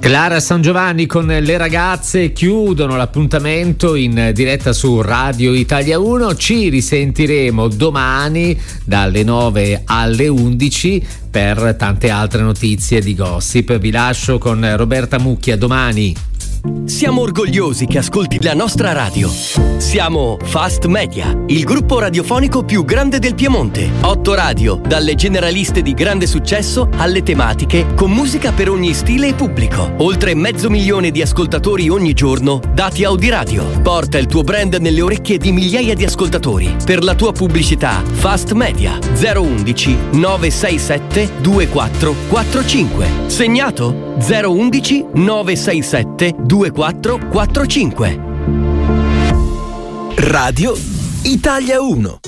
Clara San Giovanni con le ragazze chiudono l'appuntamento in diretta su Radio Italia 1. Ci risentiremo domani dalle 9 alle 11 per tante altre notizie di gossip. Vi lascio con Roberta Mucchia. Domani. Siamo orgogliosi che ascolti la nostra radio. Siamo Fast Media, il gruppo radiofonico più grande del Piemonte. 8 radio, dalle generaliste di grande successo alle tematiche, con musica per ogni stile e pubblico. Oltre 500.000 di ascoltatori ogni giorno, dati Audiradio. Porta il tuo brand nelle orecchie di migliaia di ascoltatori. Per la tua pubblicità, Fast Media 011 967 2445. Segnato? 011 967 2445. Radio Italia 1.